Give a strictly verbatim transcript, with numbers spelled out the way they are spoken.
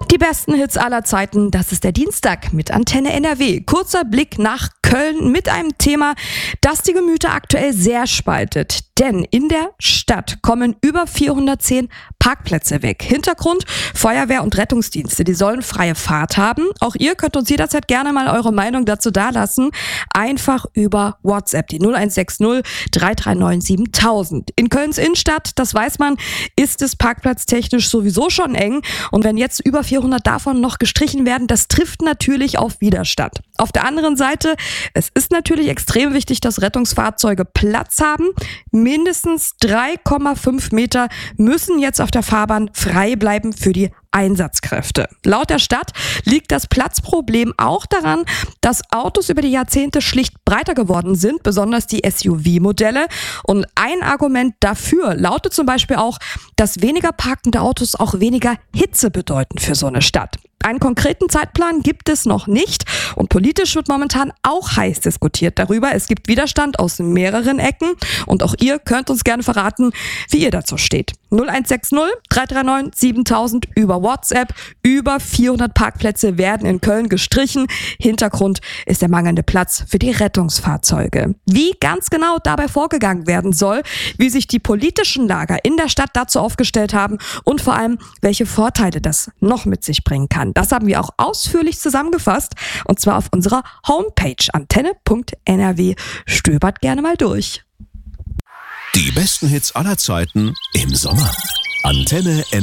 Die besten Hits aller Zeiten, das ist der Dienstag mit Antenne N R W. Kurzer Blick nach Köln mit einem Thema, das die Gemüter aktuell sehr spaltet. Denn in der Stadt kommen über vierhundertzehn Parkplätze weg. Hintergrund, Feuerwehr und Rettungsdienste, die sollen freie Fahrt haben. Auch ihr könnt uns jederzeit gerne mal eure Meinung dazu dalassen. Einfach über WhatsApp, die null eins sechs null drei drei neun siebentausend. In Kölns Innenstadt, das weiß man, ist es parkplatztechnisch sowieso schon eng. Und wenn jetzt über vierhundert davon noch gestrichen werden, das trifft natürlich auf Widerstand. Auf der anderen Seite, es ist natürlich extrem wichtig, dass Rettungsfahrzeuge Platz haben. Mindestens drei Komma fünf Meter müssen jetzt auf der Fahrbahn frei bleiben für die Einsatzkräfte. Laut der Stadt liegt das Platzproblem auch daran, dass Autos über die Jahrzehnte schlicht breiter geworden sind, besonders die S U V-Modelle. Und ein Argument dafür lautet zum Beispiel auch, dass weniger parkende Autos auch weniger Hitze bedeuten für so eine Stadt. Einen konkreten Zeitplan gibt es noch nicht und politisch wird momentan auch heiß diskutiert darüber. Es gibt Widerstand aus mehreren Ecken und auch ihr könnt uns gerne verraten, wie ihr dazu steht. null eins sechs null drei drei neun siebentausend über WhatsApp. Über vierhundert Parkplätze werden in Köln gestrichen. Hintergrund ist der mangelnde Platz für die Rettungsfahrzeuge. Wie ganz genau dabei vorgegangen werden soll, wie sich die politischen Lager in der Stadt dazu aufgestellt haben und vor allem, welche Vorteile das noch mit sich bringen kann. Das haben wir auch ausführlich zusammengefasst und zwar auf unserer Homepage antenne punkt n r w. Stöbert gerne mal durch. Die besten Hits aller Zeiten im Sommer. Antenne